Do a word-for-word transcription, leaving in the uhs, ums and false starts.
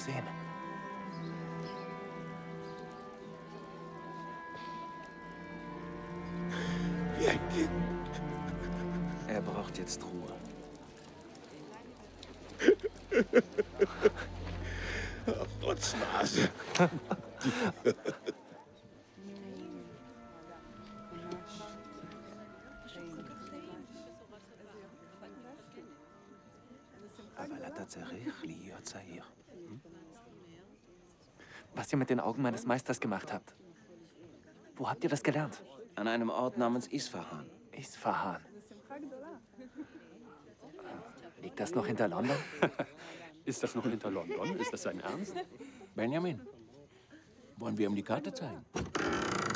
sehen. Wie ein Kind. Er braucht jetzt Ruhe. Ach, Rotznase. Was ihr mit den Augen meines Meisters gemacht habt. Wo habt ihr das gelernt? An einem Ort namens Isfahan. Isfahan. Liegt das noch hinter London? Ist das noch hinter London? Ist das sein Ernst? Benjamin, wollen wir ihm die Karte zeigen?